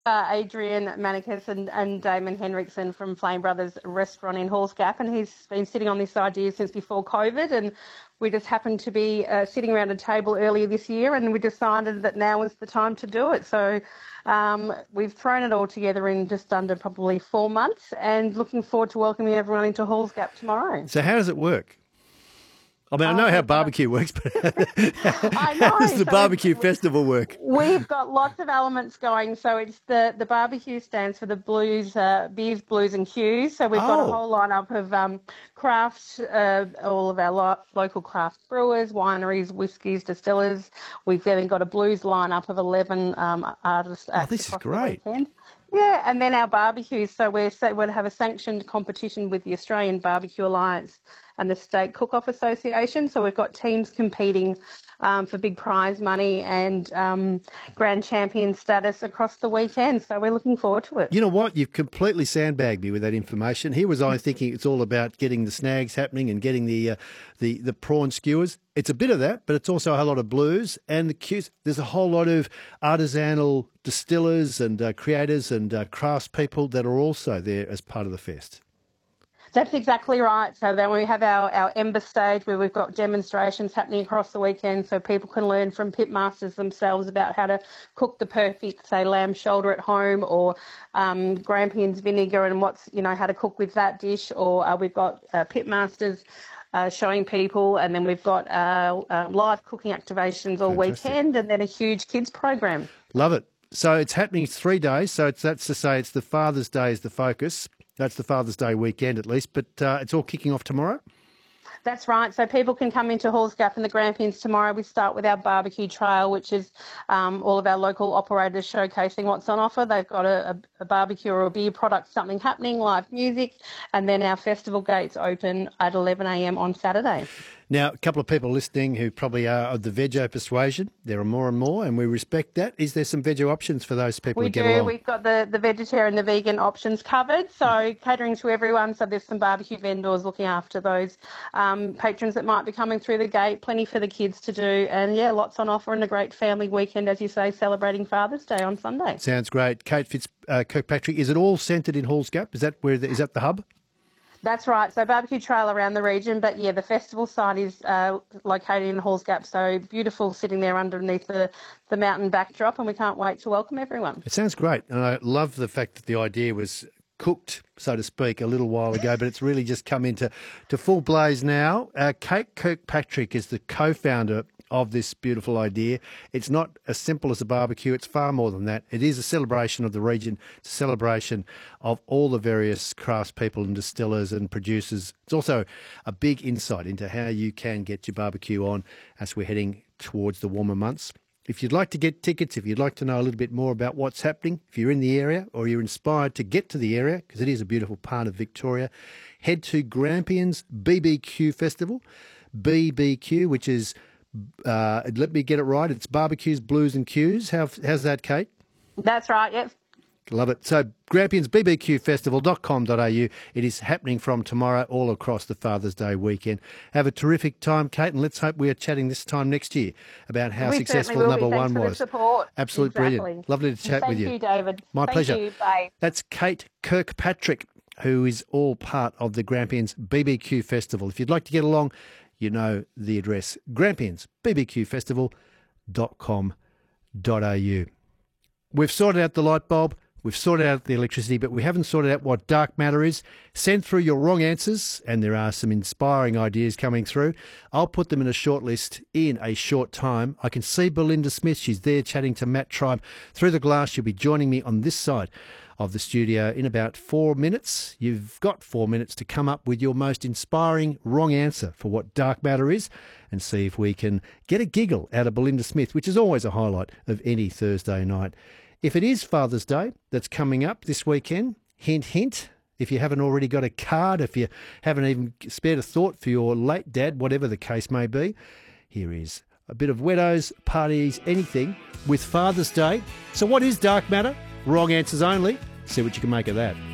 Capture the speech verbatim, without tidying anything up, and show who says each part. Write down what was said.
Speaker 1: uh, Adrian Manicus and, and Damon Henriksen from Flame Brothers Restaurant in Halls Gap, and he's been sitting on this idea since before COVID, and we just happened to be uh, sitting around a table earlier this year, and we decided that now was the time to do it. So um, we've thrown it all together in just under probably four months, and looking forward to welcoming everyone into Halls Gap tomorrow.
Speaker 2: So how does it work? I mean, I know
Speaker 1: Oh,
Speaker 2: how barbecue works, but
Speaker 1: I
Speaker 2: how
Speaker 1: know.
Speaker 2: does the
Speaker 1: So
Speaker 2: barbecue
Speaker 1: we've-
Speaker 2: festival work?
Speaker 1: We've got lots of elements going. So it's the, the barbecue stands for the blues, uh, beers, blues and hues. So we've got
Speaker 2: Oh.
Speaker 1: a whole lineup of um, crafts, uh, all of our lo- local craft brewers, wineries, whiskies, distillers. We've then got a blues lineup of eleven um, artists.
Speaker 2: Oh, this is
Speaker 1: across the
Speaker 2: great.
Speaker 1: weekend. Yeah, and then our barbecues. So we're so we'll have a sanctioned competition with the Australian Barbecue Alliance and the State Cook-Off Association. So we've got teams competing um, for big prize money and um, grand champion status across the weekend. So we're looking forward to it.
Speaker 2: You know what? You've completely sandbagged me with that information. Here was I thinking it's all about getting the snags happening and getting the uh, the the prawn skewers. It's a bit of that, but it's also a whole lot of blues and the cues. There's a whole lot of artisanal distillers and uh, creators and uh, craftspeople that are also there as part of the fest.
Speaker 1: That's exactly right. So then we have our, our Ember stage where we've got demonstrations happening across the weekend so people can learn from pit masters themselves about how to cook the perfect, say, lamb shoulder at home or um, Grampians vinegar and what's, you know, how to cook with that dish. Or uh, we've got uh, pit masters uh, showing people, and then we've got uh, uh, live cooking activations all
Speaker 2: Fantastic.
Speaker 1: weekend, and then a huge kids program.
Speaker 2: Love it. So it's happening three days. So it's, that's to say it's the Father's Day is the focus. That's the Father's Day weekend at least, but uh, it's all kicking off tomorrow.
Speaker 1: That's right. So people can come into Halls Gap and the Grampians tomorrow. We start with our barbecue trail, which is um, all of our local operators showcasing what's on offer. They've got a, a barbecue or a beer product, something happening, live music, and then our festival gates open at eleven a m on Saturday.
Speaker 2: Now, a couple of people listening who probably are of the veggie persuasion. There are more and more, and we respect that. Is there some veggie options for those people
Speaker 1: We
Speaker 2: to get
Speaker 1: do.
Speaker 2: along?
Speaker 1: We've got the, the vegetarian and the vegan options covered. So catering to everyone. So there's some barbecue vendors looking after those um, patrons that might be coming through the gate. Plenty for the kids to do. And, yeah, lots on offer and a great family weekend, as you say, celebrating Father's Day on Sunday.
Speaker 2: Sounds great. Kate Fitz, uh, Kirkpatrick, is it all centred in Halls Gap? Is that where the, is that the hub?
Speaker 1: That's right. So barbecue trail around the region, but yeah, the festival site is uh, located in Halls Gap. So beautiful, sitting there underneath the, the mountain backdrop, and we can't wait to welcome everyone.
Speaker 2: It sounds great, and I love the fact that the idea was cooked, so to speak, a little while ago, but it's really just come into to full blaze now. Uh, Kate Kirkpatrick is the co-founder of this beautiful idea. It's not as simple as a barbecue. It's far more than that. It is a celebration of the region. It's a celebration of all the various craftspeople and distillers and producers. It's also a big insight into how you can get your barbecue on as we're heading towards the warmer months. If you'd like to get tickets, if you'd like to know a little bit more about what's happening, if you're in the area or you're inspired to get to the area, because it is a beautiful part of Victoria, head to Grampians B B Q Festival, B B Q, which is Uh, let me get it right. It's barbecues, blues and cues. How, how's that, Kate?
Speaker 1: That's right, yep.
Speaker 2: Love it. So Grampians B B Q Festival dot com dot a u. It is happening from tomorrow all across the Father's Day weekend. Have a terrific time, Kate, and let's hope we are chatting this time next year about how
Speaker 1: We
Speaker 2: successful
Speaker 1: certainly will
Speaker 2: number
Speaker 1: be.
Speaker 2: one
Speaker 1: Thanks for the
Speaker 2: was.
Speaker 1: support.
Speaker 2: Absolutely
Speaker 1: Exactly.
Speaker 2: brilliant. Lovely to chat
Speaker 1: Thank
Speaker 2: with you.
Speaker 1: you, David.
Speaker 2: My
Speaker 1: Thank
Speaker 2: pleasure.
Speaker 1: you. Bye.
Speaker 2: That's Kate Kirkpatrick, who is all part of the Grampians B B Q Festival. If you'd like to get along, you know the address, Grampians B B Q Festival dot com dot a u. We've sorted out the light bulb, we've sorted out the electricity, but we haven't sorted out what dark matter is. Send through your wrong answers, and there are some inspiring ideas coming through. I'll put them in a short list in a short time. I can see Belinda Smith. She's there chatting to Matt Tribe through the glass. She'll be joining me on this side of the studio in about four minutes. You've got four minutes to come up with your most inspiring wrong answer for what dark matter is and see if we can get a giggle out of Belinda Smith, which is always a highlight of any Thursday night. If it is Father's Day that's coming up this weekend, hint, hint, if you haven't already got a card, if you haven't even spared a thought for your late dad, whatever the case may be, here is a bit of Wedos, parties, anything with Father's Day. So what is dark matter? Wrong answers only. See what you can make of that.